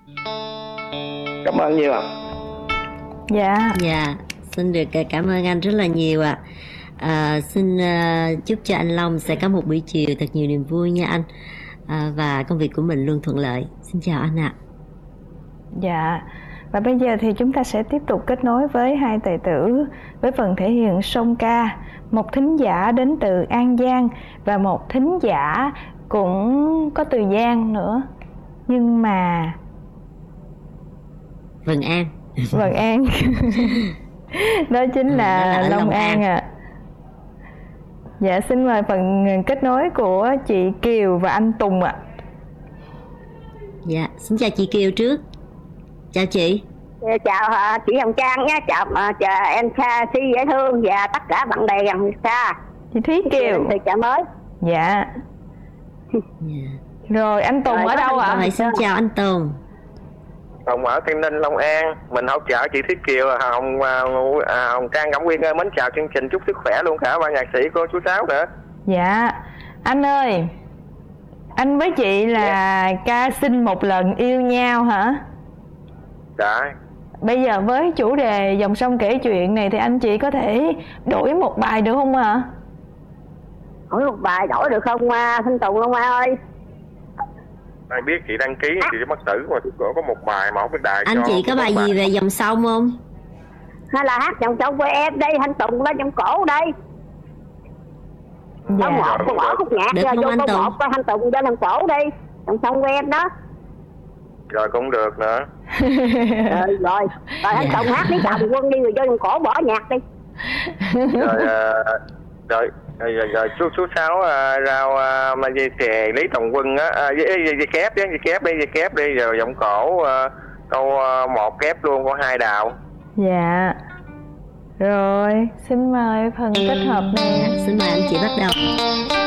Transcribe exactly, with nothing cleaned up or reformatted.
Cảm ơn nhiều ạ. Dạ. Dạ, xin được ờ, cảm ơn anh rất là nhiều ạ. À, xin ờ, chúc cho anh Long sẽ có một buổi chiều thật nhiều niềm vui nha anh. À, và công việc của mình luôn thuận lợi. Xin chào anh ạ. Dạ. Và bây giờ thì chúng ta sẽ tiếp tục kết nối với hai tài tử với phần thể hiện song ca. Một thính giả đến từ An Giang và một thính giả cũng có từ Giang nữa. Nhưng mà Vân An. Vân An. Đó chính Ừ, đó là, là ở Long Long An An. ạ. À. Dạ, xin mời phần kết nối của chị Kiều và anh Tùng ạ. À. Dạ, xin chào chị Kiều trước. Chào chị. Chào uh, chị Hồng Trang nhé, chào, uh, chào em Sa Si dễ thương và tất cả bạn bè gần xa. Chị Thúy Kiều. Từ chợ mới. Dạ. Dạ. Rồi anh Tùng Rồi, ở đâu ạ? Rồi, xin chào anh Tùng. Tùng ở Tây Ninh, Long An. Mình hỗ trợ chị Thúy Kiều, Hồng à, Hồng Trang, Cẩm Quyên ơi, mến chào chương trình, chúc sức khỏe luôn cả ba nhạc sĩ cô chú Sáu nữa. Dạ. Anh ơi, anh với chị là dạ. ca xin một lần yêu nhau hả? Dạ. Bây giờ với chủ đề dòng sông kể chuyện này thì anh chị có thể đổi một bài được không ạ? Đổi một bài đổi được không Thanh Tùng Long ơi? Ai biết chị đăng ký chị mất tử mà có một bài mà không biết đài. Anh chị có bài gì bài. về dòng sông không? Hay là hát dòng sông của em đây, Thanh Tùng lên trong cổ đây. Dạ. Có một có bỏ khúc nhạc rồi vô có một có Thanh Tùng lên trong cổ đi, dòng sông của em đó. Rồi cũng được nữa. Rồi rồi, rồi Thanh Tùng hát lấy chồng Quân đi rồi vô trong cổ bỏ nhạc đi. Rồi uh, rồi rồi, rồi, rồi chú chú Sáu uh, rao uh, mà dây chè Lý Tòng Quân á, uh, dây, dây, dây kép dây kép đi dây kép đi rồi giọng cổ uh, câu uh, một kép luôn, câu hai đào. Dạ. Rồi, xin mời phần kết hợp này. Xin mời anh chị bắt đầu.